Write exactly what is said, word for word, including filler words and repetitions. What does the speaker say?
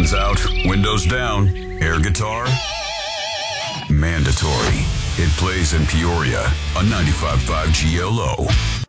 Fans out, windows down, air guitar, mandatory. It plays in Peoria on ninety-five point five G L O.